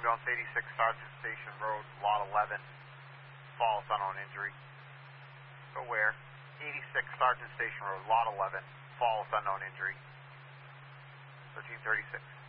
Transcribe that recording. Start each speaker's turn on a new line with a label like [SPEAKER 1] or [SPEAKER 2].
[SPEAKER 1] Jones, 86 Sergeant Station Road, Lot 11, false, unknown injury. So where? 86 Sergeant Station Road, Lot 11, false, unknown injury. 1336.